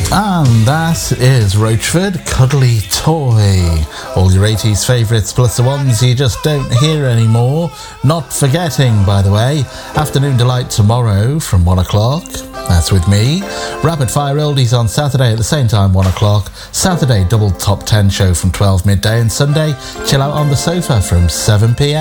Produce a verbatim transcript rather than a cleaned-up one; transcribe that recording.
And that is Roachford, Cuddly Toy. All your eighties favourites plus the ones you just don't hear anymore. Not forgetting, by the way, Afternoon Delight tomorrow from one o'clock. That's with me. Rapid Fire Oldies on Saturday at the same time, one o'clock. Saturday, double top ten show from twelve midday. And Sunday, Chill Out on the Sofa from seven p m.